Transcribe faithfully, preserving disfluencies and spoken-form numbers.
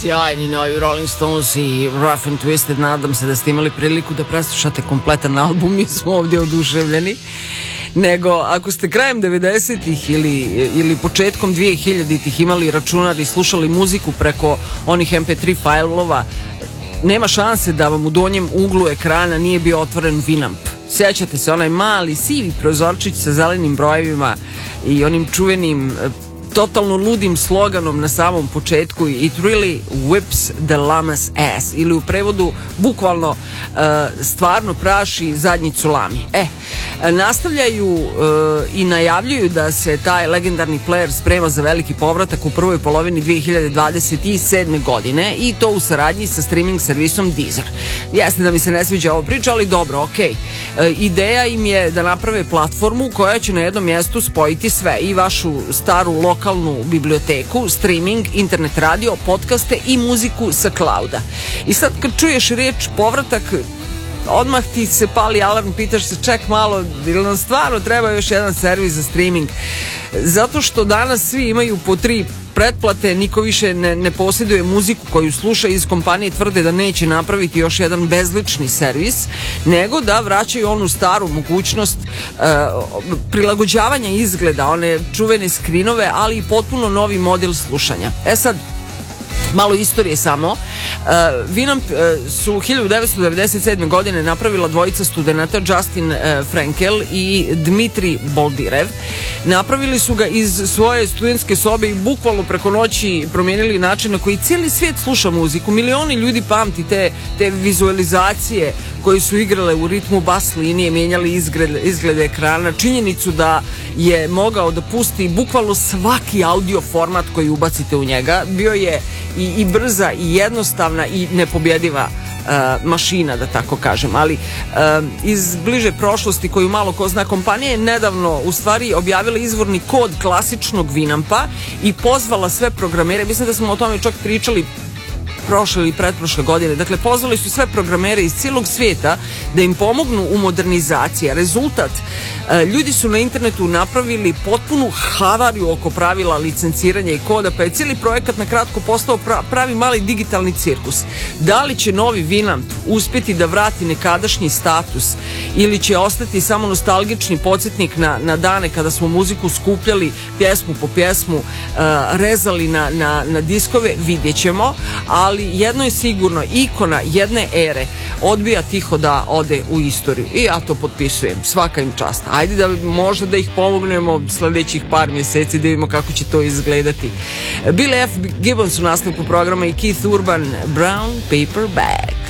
Sjajni novi Rolling Stones i Rough and Twisted. Nadam se da ste imali priliku da preslušate kompletan album. Mi smo ovdje oduševljeni. Nego ako ste krajem devedesetih ili, ili početkom dvije hiljaditih imali računar i slušali muziku preko onih em pe tri fajlova, nema šanse da vam u donjem uglu ekrana nije bio otvoren Winamp. Sjećate se, onaj mali sivi prozorčić sa zelenim brojevima i onim čuvenim totalno ludim sloganom na samom početku: It really whips the llama's ass, ili u prevodu bukvalno uh, stvarno praši zadnjicu lami. E, nastavljaju uh, i najavljuju da se taj legendarni player sprema za veliki povratak u prvoj polovini dvije hiljade dvadeset sedme. godine, i to u saradnji sa streaming servisom Deezer. Jeste da mi se ne sviđa ova priča, ali dobro, okej. Okay. Uh, ideja im je da naprave platformu koja će na jednom mjestu spojiti sve, i vašu staru lokalnu lokalnu biblioteku, streaming, internet radio, podcaste i muziku sa clouda. I sad kad čuješ riječ povratak, odmah ti se pali alarm, pitaš se ček malo, ili nam stvarno treba još jedan servis za streaming? Zato što danas svi imaju po tri pretplate, niko više ne, ne posjeduje muziku koju sluša. Iz kompanije tvrde da neće napraviti još jedan bezlični servis, nego da vraćaju onu staru mogućnost uh, prilagođavanja izgleda, one čuvene skrinove, ali i potpuno novi model slušanja. E sad, malo istorije samo. Uh, Winamp uh, su hiljadu devetsto devedeset sedme. godine napravila dvojica studenata, Justin uh, Frankel i Dmitri Boldirev. Napravili su ga iz svoje studentske sobe i bukvalno preko noći promijenili način na koji cijeli svijet sluša muziku. Milioni ljudi pamti te, te vizualizacije koje su igrale u ritmu bas linije, mijenjali izgled, izglede ekrana, činjenicu da je mogao da pusti bukvalno svaki audio format koji ubacite u njega. Bio je i, i brza i jednostavna i nepobjediva uh, mašina, da tako kažem. Ali uh, iz bliže prošlosti, koju malo ko zna, kompanija je nedavno u stvari objavila izvorni kod klasičnog Winampa i pozvala sve programere. Mislim da smo o tome čak pričali prošle ili pretprošle godine. Dakle, pozvali su sve programere iz cijelog svijeta da im pomognu u modernizaciji. Rezultat, ljudi su na internetu napravili potpunu havariju oko pravila licenciranja i koda, pa je cijeli projekat na kratko postao pravi mali digitalni cirkus. Da li će novi Winamp uspjeti da vrati nekadašnji status ili će ostati samo nostalgični podsjetnik na, na dane kada smo muziku skupljali pjesmu po pjesmu, uh, rezali na, na, na diskove, vidjet ćemo, ali jedno je sigurno, ikona jedne ere odbija tiho da ode u istoriju, i ja to potpisujem, svaka im čast. Ajde da možda da ih pomognemo sljedećih par mjeseci da vidimo kako će to izgledati. Billy F. Gibbons u nastavku programa i Keith Urban, Brown Paper Bag.